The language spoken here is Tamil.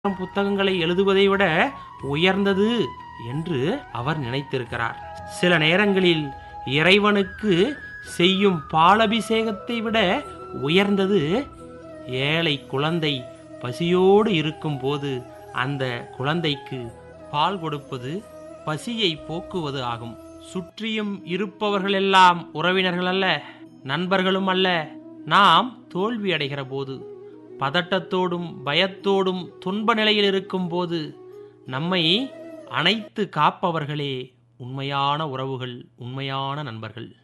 புத்தகங்களை எழுதுவதை விட உயர்ந்தது என்று அவர் நினைத்திருக்கிறார். சில நேரங்களில் இறைவனுக்கு செய்யும் பாலபிஷேகத்தை விட உயர்ந்தது ஏழை குழந்தை பசியோடு இருக்கும் போது அந்த குழந்தைக்கு பால் கொடுப்பது, பசியை போக்குவது ஆகும். சுற்றியும் இருப்பவர்களெல்லாம் உறவினர்கள் அல்ல, நண்பர்களும் அல்ல. நாம் தோல்வி அடைகிற போது, பதட்டத்தோடும் பயத்தோடும் துன்ப நிலையில் இருக்கும் போது நம்மை அணைத்து காப்பவர்களே உண்மையான உறவுகள், உண்மையான நண்பர்கள்.